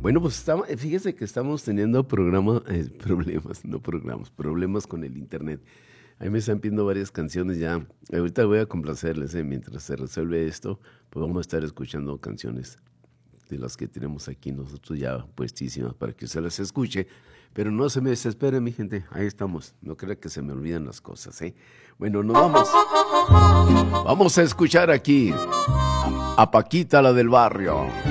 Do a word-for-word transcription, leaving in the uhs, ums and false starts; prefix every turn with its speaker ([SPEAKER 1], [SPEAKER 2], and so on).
[SPEAKER 1] Bueno, pues estamos, fíjese que estamos teniendo programa, eh, problemas, no programas, problemas con el internet. Ahí me están pidiendo varias canciones ya. Ahorita voy a complacerles, eh, mientras se resuelve esto, pues vamos a estar escuchando canciones de las que tenemos aquí nosotros ya puestísimas para que usted las escuche. Pero no se me desespere, mi gente. Ahí estamos. No crea que se me olvidan las cosas, ¿eh? Bueno, nos vamos. Vamos a escuchar aquí a Paquita, la del barrio.